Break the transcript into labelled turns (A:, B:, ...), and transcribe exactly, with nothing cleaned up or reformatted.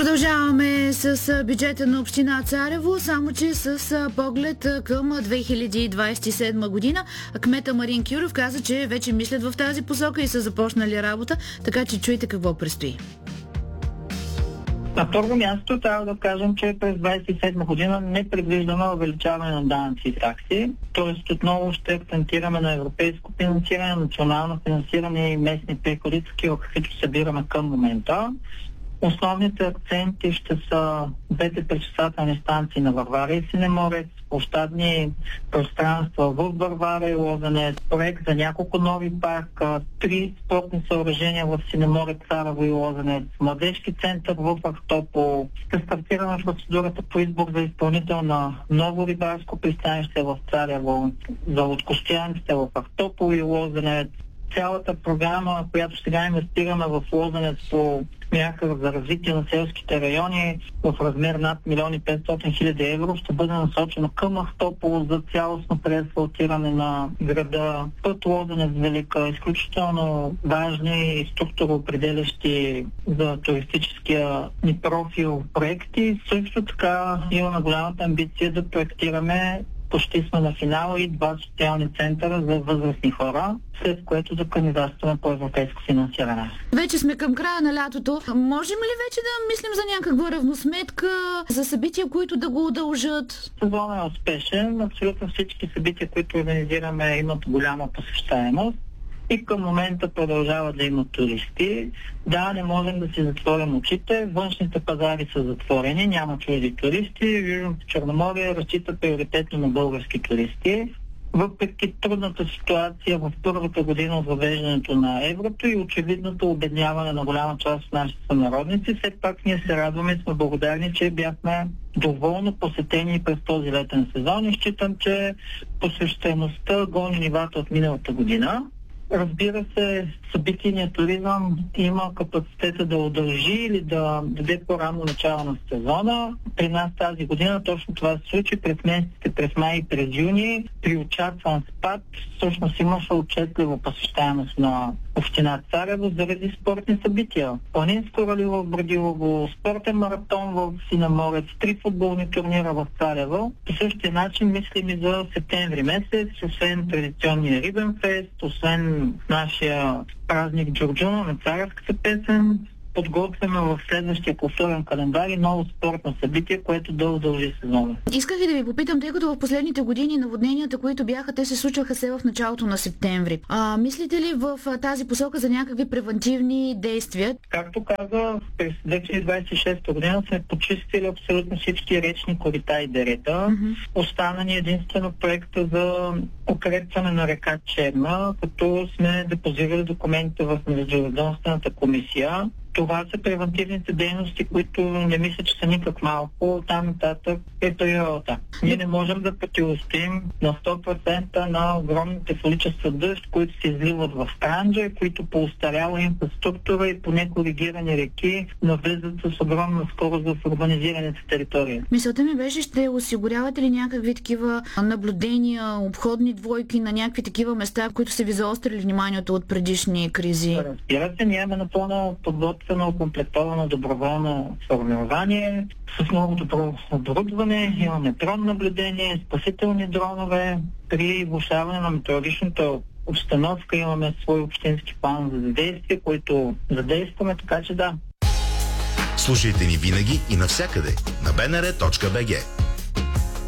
A: Продължаваме с бюджета на община Царево, само че с поглед към две хиляди двадесет и седма година. Кмета Марин Кюров каза, че вече мислят в тази посока и са започнали работа, така че чуйте какво предстои.
B: На първо място трябва да кажем, че през двадесет и седма година не предвиждаме увеличаване на данъци и такси, т.е. отново ще акцентираме на европейско финансиране, национално финансиране и местни приходи, такива каквито събираме към момента. Основните акценти ще са двете пречиствателни станции на Варвара и Синеморец, площадни пространства в Варвара и Лозенец, проект за няколко нови парка, три спортни съоръжения в Синеморец, Царево и Лозенец, младежки център в Ахтопол. Ще стартираме процедурата по избор за изпълнител на ново рибарско пристанище в Царево, за откостяниците в Ахтопол и Лозенец. Цялата програма, която сега инвестираме в Лозенец по мярка за развитие на селските райони в размер над милион и петстотин хиляди евро, ще бъде насочена към Ахтопол за цялостно преасфалтиране на града. Път Лозенец Велика, изключително важни и структуроопределящи за туристическия ни профил проекти. Също така имаме голямата амбиция да проектираме, почти сме на финала, и два социални центъра за възрастни хора, след което да кандидатстваме по европейско финансиране.
A: Вече сме към края на лятото. Можем ли вече да мислим за някаква равносметка, за събития, които да го удължат?
B: Сезонът е успешен. Абсолютно всички събития, които организираме, имат голяма посещаемост. И към момента продължава да има туристи. Да, не можем да си затворим очите. Външните пазари са затворени, няма чужди туристи. Южното Черноморие разчита приоритетно на български туристи. Въпреки трудната ситуация в първата година от въвеждането на еврото и очевидното обедняване на голяма част от нашите сънародници, все пак ние се радваме и сме благодарни, че бяхме доволно посетени през този летен сезон и считам, че посещаемостта гони нивата от миналата година. Разбира се, събитийният туризъм има капацитета да удължи или да даде по-рано начало на сезона. При нас тази година точно това се случи през месеците, през май и през юни. При очакван спад всъщност имаше отчетливо посещаемост на община Царево заради спортни събития. Планинско рали в Брадилово, спортен маратон в Синеморец, три футболни турнира в Царево. По същия начин мислим и за септември месец, освен традиционния Рибен фест, освен нашия празник Джорджуно на царевската песен, подготвяме в следващия културен календар и ново спортно събитие, което да удължи сезона.
A: Исках и да ви попитам, тъй като в последните години наводненията, които бяха, те се случваха се в началото на септември. А, мислите ли в тази посока за някакви превентивни действия?
B: Както каза, през две хиляди двадесет и шеста година сме почистили абсолютно всички речни корита и дерета. Mm-hmm. Остана ни единствено проекта за укрепване на река Черна, като сме депозирали документите в Междуведомствената комисия. Това са превентивните дейности, които не мисля, че са никак малко. Там нататък е природата. Ние не можем да противостоим на сто процента на огромните количества дъжд, които се изливат в Странджа, които по устаряла инфраструктура и по некоригирани реки навлизат с огромна скорост в урбанизираните територии.
A: Мисълта ми беше, ще осигурявате ли някакви такива наблюдения, обходни двойки на някакви такива места, които са ви заострили вниманието от предишни кризи?
B: Разбира се, ние имаме напълно подготвено, окомплектовано доброволно формирование с много добро оборудване. Имаме дрон наблюдение, спасителни дронове. При влошаване на метеорологичната обстановка имаме свой общински план за задействие, който задействаме, така че да.
C: Слушайте ни винаги и навсякъде на би ен ар точка би джи.